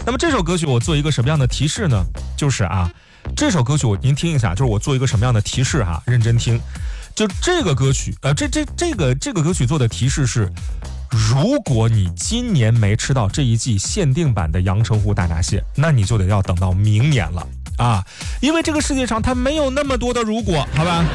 那么这首歌曲我做一个什么样的提示呢？就是啊，这首歌曲您听一下，就是我做一个什么样的提示哈，认真听。就这个歌曲，这个歌曲做的提示是，如果你今年没吃到这一季限定版的阳澄湖大闸蟹，那你就得要等到明年了啊，因为这个世界上它没有那么多的如果，好吧？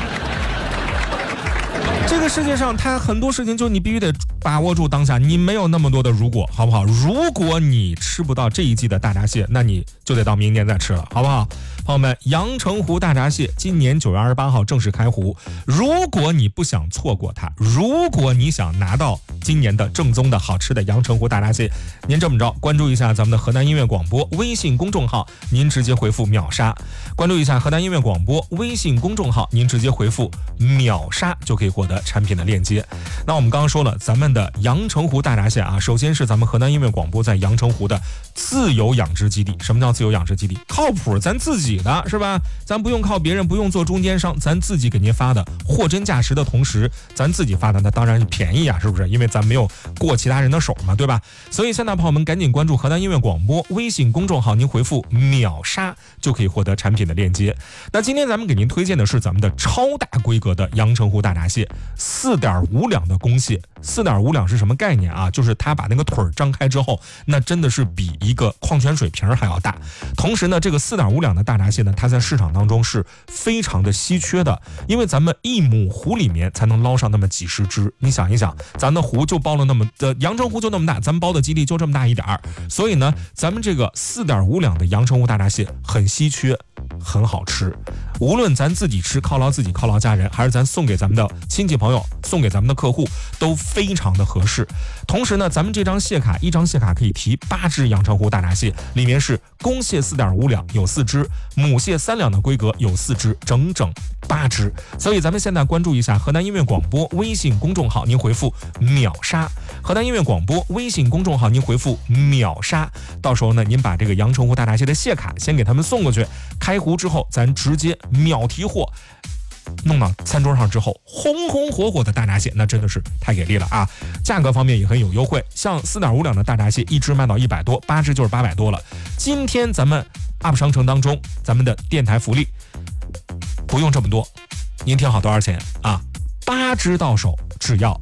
这个世界上它很多事情就你必须得把握住当下，你没有那么多的如果，好不好？如果你吃不到这一季的大闸蟹，那你就得到明年再吃了，好不好？朋友们，阳澄湖大闸蟹今年9月28号正式开湖，如果你不想错过它，如果你想拿到今年的正宗的好吃的阳澄湖大闸蟹，您这么着关注一下咱们的河南音乐广播微信公众号，您直接回复秒杀，关注一下河南音乐广播微信公众号，您直接回复秒杀就可以获得产品的链接。那我们刚刚说了，咱们的阳澄湖大闸蟹啊，首先是咱们河南音乐广播在阳澄湖的自有养殖基地。什么叫自有养殖基地？靠谱，咱自己的是吧？咱不用靠别人，不用做中间商，咱自己给您发的，货真价实的同时，咱自己发的那当然是便宜啊，是不是？因为咱没有过其他人的手嘛，对吧？所以现在朋友们赶紧关注河南音乐广播微信公众号，您回复秒杀就可以获得产品的链接。那今天咱们给您推荐的是咱们的超大规格的阳澄湖大闸蟹，4.5两的公蟹。4.5两是什么概念啊？就是它把那个腿张开之后，那真的是比一个矿泉水瓶还要大。同时呢，这个4.5两的大闸蟹呢，它在市场当中是非常的稀缺的，因为咱们1亩湖里面才能捞上那么几十只。你想一想，咱的湖就包了那么的阳澄湖就那么大，咱们包的基地就这么大一点儿，所以呢，咱们这个4.5两的阳澄湖大闸蟹很稀缺，很好吃。无论咱自己吃犒劳自己犒劳家人，还是咱送给咱们的亲戚朋友，送给咱们的客户，都非常的合适。同时呢，咱们这张蟹卡，一张蟹卡可以提8只阳澄湖大闸蟹，里面是公蟹4.5两有4只，母蟹3两的规格有4只，整整8只。所以咱们现在关注一下河南音乐广播微信公众号，您回复秒杀，河南音乐广播微信公众号您回复秒杀，到时候呢，您把这个阳澄湖大闸蟹的蟹卡先给他们送过去，开湖之后咱直接秒提货，弄到餐桌上之后，红红火火的大闸蟹，那真的是太给力了啊！价格方面也很有优惠，像4.5两的大闸蟹，一只卖到100多，8只就是800多了。今天咱们 UP 商城当中，咱们的电台福利不用这么多，您听好多少钱啊？8只到手只要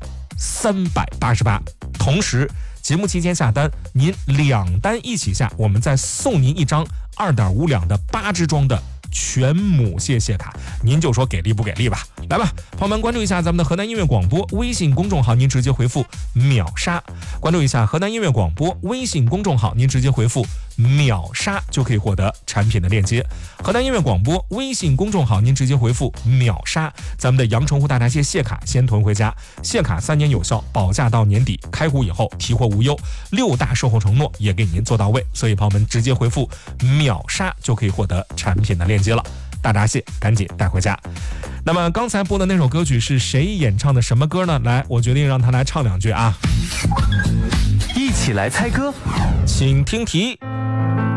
388，同时节目期间下单，您2单一起下，我们再送您一张2.5两的8只装的全母蟹蟹卡，您就说给力不给力吧？来吧，朋友们，关注一下咱们的河南音乐广播微信公众号，您直接回复秒杀。关注一下河南音乐广播微信公众号，您直接回复秒杀就可以获得产品的链接。河南音乐广播微信公众号，您直接回复秒杀，咱们的阳澄湖大闸蟹蟹卡先囤回家，蟹卡3年有效，保价到年底，开户以后提货无忧，6大售后承诺也给您做到位。所以朋友们直接回复秒杀就可以获得产品的链接了，大闸蟹赶紧带回家。那么刚才播的那首歌曲是谁演唱的什么歌呢？来，我决定让他来唱2句啊！ 一起来猜歌， 请听题。